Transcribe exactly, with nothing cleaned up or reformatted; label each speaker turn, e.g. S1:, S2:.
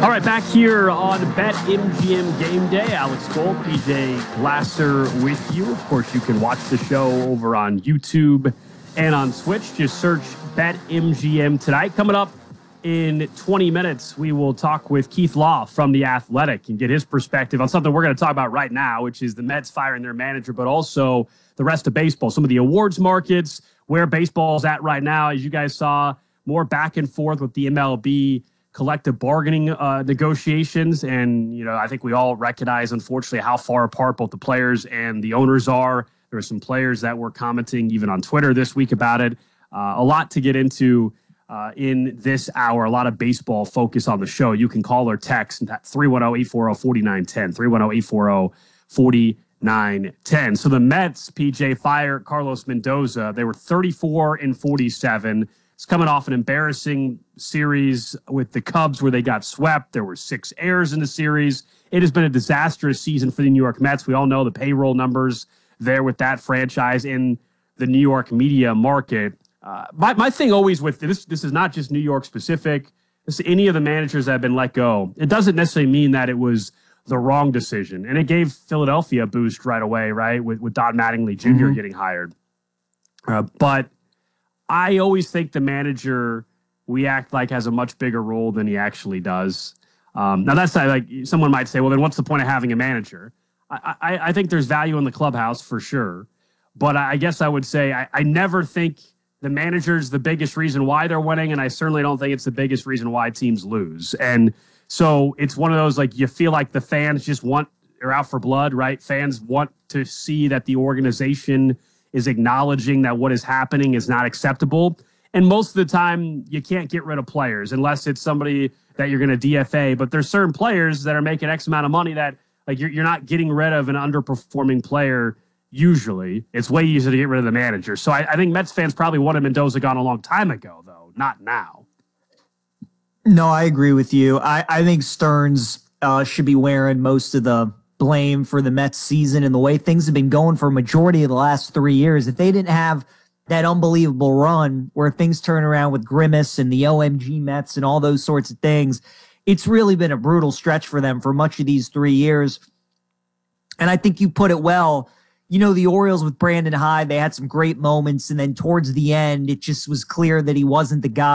S1: All right, back here on BetMGM Game Day. Alex Gold, P J Glasser with you. Of course, you can watch the show over on YouTube and on Twitch. Just search BetMGM tonight. Coming up in twenty minutes, we will talk with Keith Law from The Athletic and get his perspective on something we're going to talk about right now, which is the Mets firing their manager, but also the rest of baseball. Some of the awards markets, where baseball's at right now. As you guys saw, more back and forth with the M L B collective bargaining uh, negotiations. And, you know, I think we all recognize, unfortunately, how far apart both the players and the owners are. There were some players that were commenting even on Twitter this week about it. Uh, a lot to get into uh, in this hour. A lot of baseball focus on the show. You can call or text at three one zero, eight four zero, four nine one zero, three one zero, eight four zero, four nine one zero. So the Mets, P J, fire Carlos Mendoza. They were thirty-four and forty-seven. It's coming off an embarrassing series with the Cubs where they got swept. There were six errors in the series. It has been a disastrous season for the New York Mets. We all know the payroll numbers there with that franchise in the New York media market. Uh, my, my thing always with this, this is not just New York specific. This is any of the managers that have been let go. It doesn't necessarily mean that it was the wrong decision. And it gave Philadelphia a boost right away, right, with, with Don Mattingly Junior Mm-hmm. getting hired. Uh, but I always think the manager, we act like, has a much bigger role than he actually does. Um, now, that's not, like, someone might say, well, then what's the point of having a manager? I, I, I think there's value in the clubhouse for sure. But I guess I would say I, I never think the manager's the biggest reason why they're winning, and I certainly don't think it's the biggest reason why teams lose. And so it's one of those, like, you feel like the fans just want, are out for blood, right? Fans want to see that the organization is acknowledging that what is happening is not acceptable. And most of the time, you can't get rid of players unless it's somebody that you're going to D F A. But there's certain players that are making X amount of money that, like, you're, you're not getting rid of an underperforming player usually. It's way easier to get rid of the manager. So I, I think Mets fans probably wanted Mendoza gone a long time ago, though, not now.
S2: No, I agree with you. I, I think Stearns uh, should be wearing most of the blame for the Mets season and the way things have been going for a majority of the last three years. If they didn't have that unbelievable run where things turn around with Grimace and the O M G Mets and all those sorts of things, it's really been a brutal stretch for them for much of these three years. And I think you put it well. You know, the Orioles with Brandon Hyde, they had some great moments. And then towards the end, it just was clear that he wasn't the guy.